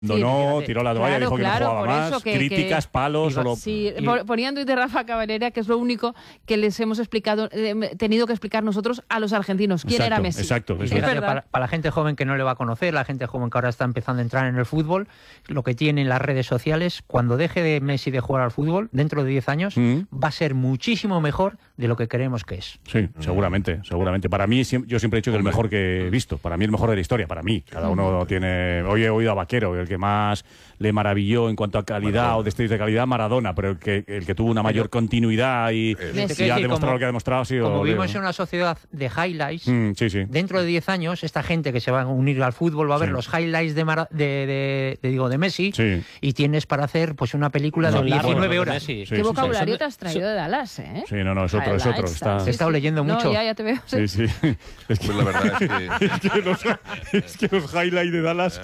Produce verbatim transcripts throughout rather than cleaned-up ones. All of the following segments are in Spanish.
No, Sí, no, fíjate. tiró la toalla, Claro, dijo que claro, no jugaba por más, eso que- críticas, que- palos, solo... Sí, y- por- ponía en Twitter Rafa Cavalera, que es lo único que les hemos explicado, eh, tenido que explicar nosotros a los argentinos. ¿Quién Exacto, era Messi? exacto, Es eso es. verdad. Para, para la gente joven que no le va a conocer, la gente joven que ahora está empezando a entrar en el fútbol, lo que tienen las redes sociales, cuando deje de Messi de jugar al fútbol, dentro de diez años, Mm. va a ser muchísimo mejor de lo que creemos que es. Sí, seguramente, seguramente. Para mí, siem- yo siempre he dicho que el mejor que he visto. Para mí, el mejor de la historia. Para mí. Cada uno tiene... Hoy he oído a Vaquero, el que más le maravilló en cuanto a calidad Maradona. o destellos de calidad, Maradona, pero el que, el que tuvo una mayor continuidad y, Messi. y ha Sí, demostrado como- lo que ha demostrado ha sido... Como Leo, vivimos ¿no? en una sociedad de highlights, Mm, sí, sí. dentro de diez años, esta gente que se va a unir al fútbol va a ver Sí. los highlights de, Mara- de, de- de- digo, de Messi, Sí. y tienes para hacer pues una película Son de largos, diecinueve los de horas. Messi. Sí, ¿Qué sí, vocabulario sí. te has traído de Dallas, eh? Sí, no, no, es otro, es otro. Highlights, Está... He estado leyendo No, mucho. ya, ya te veo. Sí, sí. Es que, Pues la verdad es que... es que los, es que los highlights de Dallas...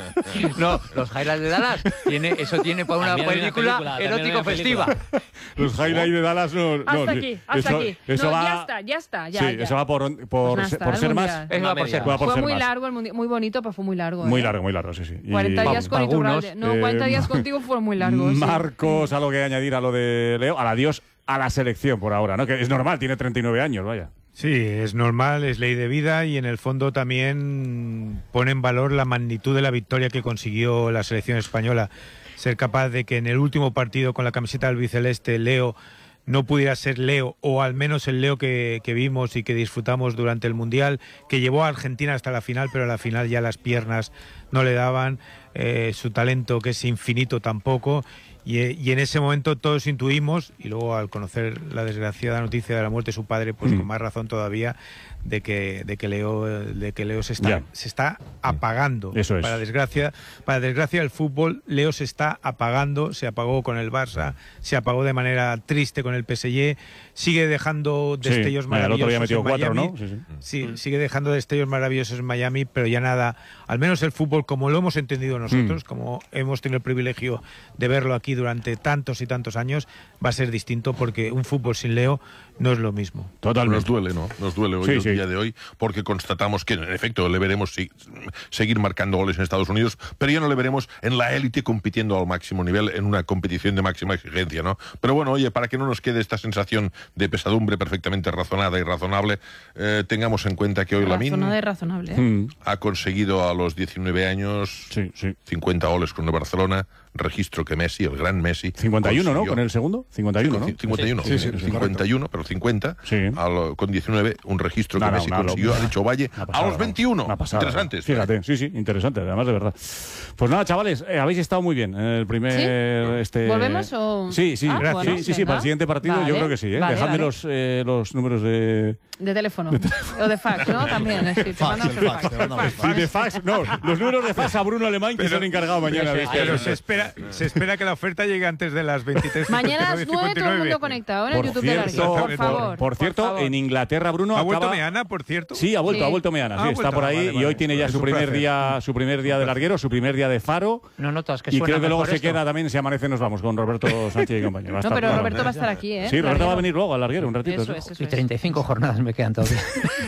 No, los highlights de Dallas, tiene, eso tiene para una También hay una película, película, también hay erótico una película. festiva. Los highlights de Dallas no... no, Hasta sí. aquí, hasta eso, aquí. Eso no, va... ya está, ya está. Ya, sí, ya. eso va por, por, Pues nada, ser- está por el ser Mundial. más... Eso va por ser Va más. por Fue ser muy más. largo, el mundi- muy bonito, pero fue muy largo. Muy ¿eh? largo, muy largo, sí, sí. Y- cuarenta días con algunos, Iturralde. No, eh, cuarenta días contigo fueron muy largos. sí. Marcos, algo que añadir a lo de Leo. Al adiós a la selección por ahora, ¿no? Que es normal, tiene treinta y nueve años, vaya. Sí, es normal, es ley de vida y en el fondo también pone en valor la magnitud de la victoria que consiguió la selección española. Ser capaz de que en el último partido con la camiseta del albiceleste Leo no pudiera ser Leo, o al menos el Leo que, que vimos y que disfrutamos durante el Mundial, que llevó a Argentina hasta la final, pero a la final ya las piernas no le daban, eh, su talento que es infinito tampoco. Y, y en ese momento todos intuimos, y luego al conocer la desgraciada noticia de la muerte de su padre, pues Mm. con más razón todavía, de que, de que Leo, de que Leo se está, Ya. se está apagando. Eso es. Para desgracia, para desgracia del fútbol, Leo se está apagando, se apagó con el Barça, se apagó de manera triste con el P S G, sigue dejando Sí, destellos vaya, el otro día maravillosos metió en cuatro, Miami. ¿no? Sí, sí. Sí, sigue dejando destellos maravillosos en Miami, pero ya nada, al menos el fútbol como lo hemos entendido nosotros, Mm. como hemos tenido el privilegio de verlo aquí durante tantos y tantos años, va a ser distinto porque un fútbol sin Leo no es lo mismo. Totalmente. Nos duele, ¿no? Nos duele hoy, Sí, el sí. día de hoy, porque constatamos que, en efecto, le veremos si- seguir marcando goles en Estados Unidos, pero ya no le veremos en la élite compitiendo al máximo nivel en una competición de máxima exigencia, ¿no? Pero bueno, oye, para que no nos quede esta sensación de pesadumbre perfectamente razonada y razonable, eh, tengamos en cuenta que hoy Lamine Razonada y razonable. ¿eh? Mm, ha conseguido a los diecinueve años sí, sí. cincuenta goles con el Barcelona, registro que Messi, el gran Messi, cincuenta y uno, ¿no? consiguió. Con el segundo. cincuenta y uno, ¿no? cincuenta y uno, Sí, sí, sí, cincuenta y uno, pero cincuenta, Sí. a lo- con diecinueve, un registro No, que no, Messi una consiguió, locura. ha dicho Valle, Una a pasada, los veintiuno. una pasada. Interesante esto, ¿eh? Fíjate, sí, sí, interesante, además de verdad. Pues nada, chavales, eh, habéis estado muy bien en el primer... ¿Sí? Este... ¿Volvemos o...? Sí, sí, Ah, gracias. bueno, sí, sí, sí, venga. para el siguiente partido Vale, yo creo que sí, ¿eh? vale, Dejadme vale. Los, eh, los números de... De teléfono. O de fax, ¿no? También. Sí, te Fax, mandamos el el fax, fax. te mandamos Sí, de fax, no, los números de fax a Bruno Alemán que se han encargado mañana de este. Pero se espera, se espera que la oferta llegue antes de las veintitrés. Mañana a las nueve todo el mundo conectado en el Por YouTube de Larguero. cierto, Por favor. por cierto, favor. en Inglaterra, Bruno ¿Ha vuelto acaba- Meana, por cierto? Sí, ha vuelto, Sí. ha vuelto Meana, Ah, sí, ha está vuelto, por ahí vale, y vale. hoy tiene ya Es su un primer placer. día, su primer día de larguero, su primer día de faro. No notas que Y suena creo que luego mejor se esto? queda también, si amanece nos vamos, con Roberto Sánchez y compañía. Va a No, estar pero claro. Roberto va a estar aquí, ¿eh? Sí, Roberto va a Larguero. venir luego al larguero un ratito. Eso ¿sí? es, eso Y es. treinta y cinco jornadas me quedan todavía.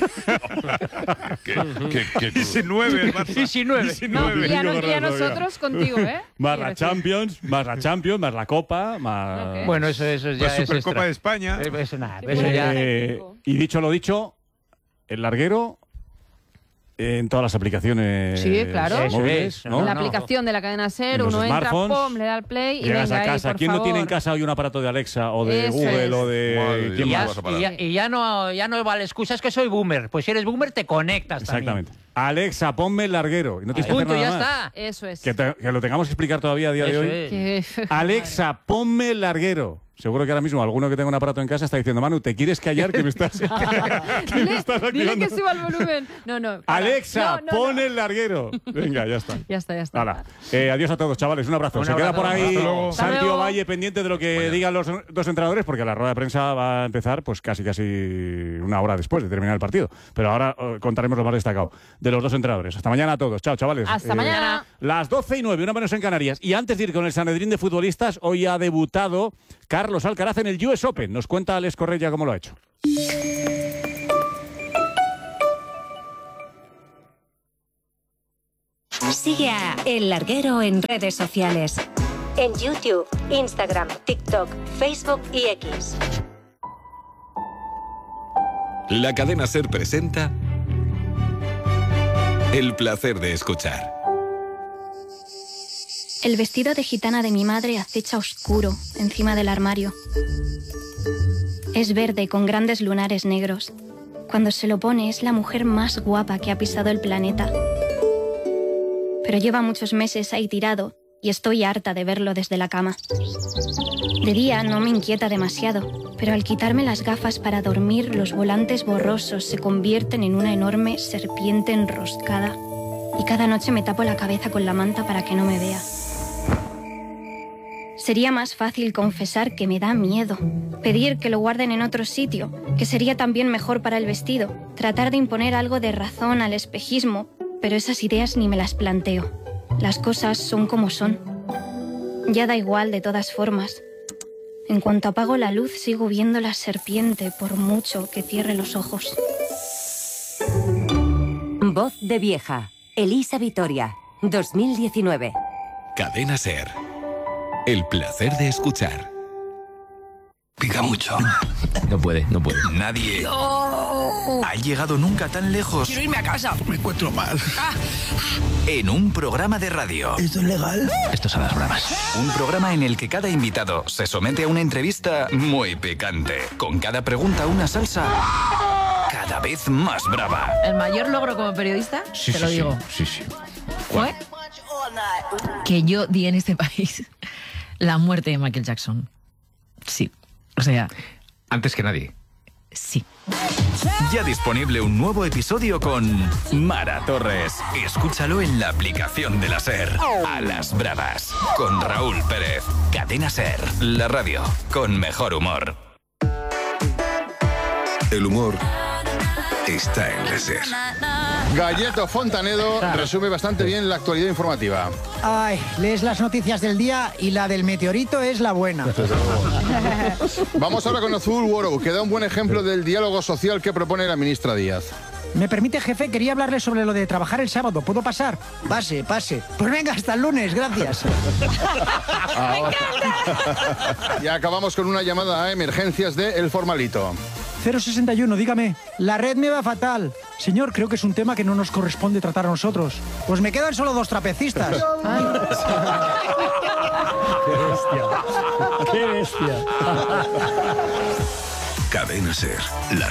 Que- que- que- Y sin nueve, el Barça. Y sin nueve. Y sin No, nueve. y a, no- y a Todavía. nosotros contigo, ¿eh? Más Quiero la decir. Champions, más la Champions, más la Copa, más... Ok. Bueno, eso, eso ya La es Supercopa extra. de España. Eh, Eso nada, Sí, eso bueno, ya... Eh, y dicho lo dicho, el larguero en todas las aplicaciones Sí, claro. móviles, Eso ¿no? es. La no. aplicación de la cadena SER, En los uno entra, smartphones, pum, le da al play y Llegas venga a casa. ahí, por ¿Quién no tiene en favor. casa hoy un aparato de Alexa o de Eso Google es. o de... Madre ¿quién Y mía, ya, más? vas a parar. y ya- y ya no, ya no vale excusa, es que soy boomer. Pues si eres boomer, te conectas Exactamente. también. Alexa, ponme el larguero. Y no tienes que hacer Punto, nada ya más. está. Eso es. Que, te- que lo tengamos que explicar todavía a día de Eso hoy. es. Que- Alexa, ponme el larguero. Seguro que ahora mismo alguno que tenga un aparato en casa está diciendo, Manu, ¿te quieres callar que me estás, que me Dile, estás dile activando? que suba el volumen. No, no. para. Alexa, No, no, pon no. el larguero. Venga, ya está. Ya está, ya está. Hala. Eh, adiós a todos, chavales. Un abrazo. Un Se queda abrazo. por ahí Hasta luego. Santi Hasta luego. Ovalle pendiente de lo que digan los dos entrenadores, porque la rueda de prensa va a empezar pues casi casi una hora después de terminar el partido. Pero ahora eh, contaremos lo más destacado de los dos entrenadores. Hasta mañana a todos. Chao, chavales. Hasta mañana. Las doce y nueve, una menos en Canarias. Y antes de ir con el Sanedrín de futbolistas, hoy ha debutado Carlos Alcaraz en el U S Open. Nos cuenta Alex Correia cómo lo ha hecho. Sigue a El Larguero en redes sociales. En YouTube, Instagram, TikTok, Facebook y X. La cadena SER presenta El placer de escuchar. El vestido de gitana de mi madre acecha oscuro encima del armario. Es verde con grandes lunares negros. Cuando se lo pone es la mujer más guapa que ha pisado el planeta. Pero lleva muchos meses ahí tirado y estoy harta de verlo desde la cama. De día no me inquieta demasiado, pero al quitarme las gafas para dormir, los volantes borrosos se convierten en una enorme serpiente enroscada. Y cada noche me tapo la cabeza con la manta para que no me vea. Sería más fácil confesar que me da miedo, pedir que lo guarden en otro sitio, que sería también mejor para el vestido, tratar de imponer algo de razón al espejismo, pero esas ideas ni me las planteo. Las cosas son como son. Ya da igual de todas formas. En cuanto apago la luz sigo viendo la serpiente por mucho que cierre los ojos. Voz de vieja. Elisa Vitoria, dos mil diecinueve. Cadena SER. El placer de escuchar. Pica mucho. No puede, no puede. Nadie no. ha llegado nunca tan lejos. Quiero irme a casa. Me encuentro mal. Ah. En un programa de radio. ¿Esto es legal? Esto son las bravas. Un programa en el que cada invitado se somete a una entrevista muy picante. Con cada pregunta una salsa cada vez más brava. El mayor logro como periodista, Sí, te sí, lo sí, digo, sí, sí. fue que yo di en este país la muerte de Michael Jackson. Sí, o sea, Antes que nadie. sí. Ya disponible un nuevo episodio con Mara Torres. Escúchalo en la aplicación de la SER. A las bravas. Con Raúl Pérez. Cadena SER. La radio con mejor humor. El humor está en la SER. Galleto Fontanedo resume bastante bien la actualidad informativa. Ay, lees las noticias del día y la del meteorito es la buena. Vamos ahora con Azul World, que da un buen ejemplo del diálogo social que propone la ministra Díaz. ¿Me permite, jefe? Quería hablarle sobre lo de trabajar el sábado. ¿Puedo pasar? Pase, pase. Pues venga, hasta el lunes, gracias. Y acabamos con una llamada a emergencias de El Formalito. cero sesenta y uno, dígame. La red me va fatal. Señor, creo que es un tema que no nos corresponde tratar a nosotros. Pues me quedan solo dos trapecistas. ¡Qué bestia! ¡Qué bestia! Cadena SER. La